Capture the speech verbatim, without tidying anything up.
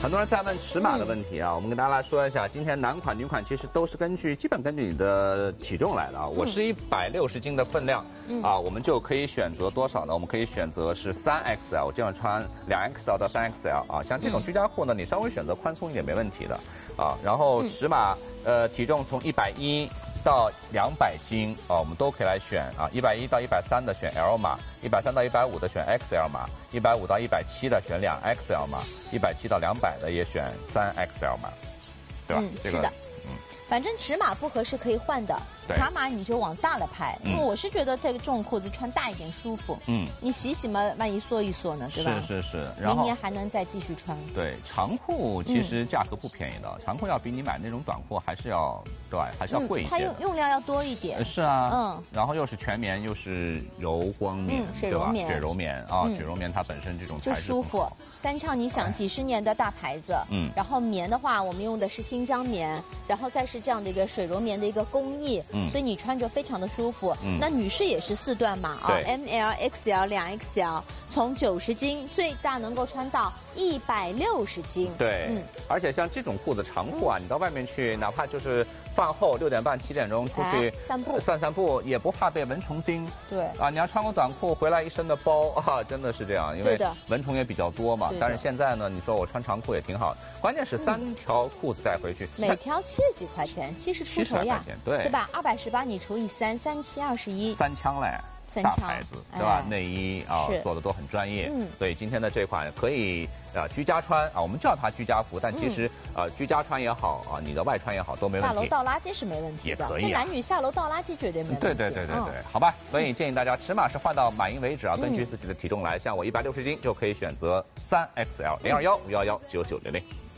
很多人在问尺码的问题啊，嗯、我们跟大家来说一下，今天男款、女款其实都是根据基本根据你的体重来的啊。我是一百六十斤的分量、嗯、啊，我们就可以选择多少呢？我们可以选择是三 X L， 这样穿两 X L 到三 X L 啊。像这种居家裤呢，你稍微选择宽松一点没问题的啊。然后尺码，呃，体重从一百一。到两百斤啊，我们都可以来选啊，一百一到一百三的选 L 码，一百三到一百五的选 X L 码，一百五到一百七的选两 X L 码，一百七到两百的也选三 X L 码，对吧？ 嗯， 这个， 是的， 嗯， 反正尺码不合适可以换的，卡码你就往大了拍，因为我是觉得这个这种裤子穿大一点舒服，嗯，你洗洗嘛，万一缩一缩呢，对吧？ 是是是，然后明年还能再继续穿。 对，长裤其实价格不便宜的，嗯、长裤要比你买那种短裤还是要对，还是要贵一些、嗯。 它用用料要多一点。 是啊，嗯，然后又是全棉，又是柔光棉， 嗯、水柔棉， 水柔棉啊，嗯、水柔棉它本身这种材质就舒服。三枪，你想几十年的大牌子，嗯，然后棉的话，我们用的是新疆棉，然后再是这样的一个水柔棉的一个工艺，嗯，所以你穿着非常的舒服。嗯，那女士也是四段码啊 ，M L、X L、两 X L， 从九十斤最大能够穿到一百六十斤。 对，嗯，而且像这种裤子长裤啊，嗯、你到外面去，哪怕就是饭后六点半、七点钟出去、 哎、散步散散步，也不怕被蚊虫叮。 对， 啊，你要穿个短裤回来一身的包啊，真的是这样，因为蚊虫也比较多嘛。但是现在呢，你说我穿长裤也挺好，关键是三条裤子带回去， 嗯、每条七十几块钱，七十出头呀， 对对吧？二百十八你除以三，三七二十一， 三枪嘞。大牌子对吧？内衣啊做的都很专业，嗯，所以今天的这款可以呃居家穿啊，我们叫它居家服，但其实呃居家穿也好啊，你的外穿也好都没问题。 下楼倒垃圾是没问题的， 也可以。 这男女下楼倒垃圾绝对没问题。 对对对对对，好吧。所以建议大家尺码是换到满意为止啊，根据自己的体重来。像我一百六十斤就可以选择三 X L 零二幺五幺幺九九零零。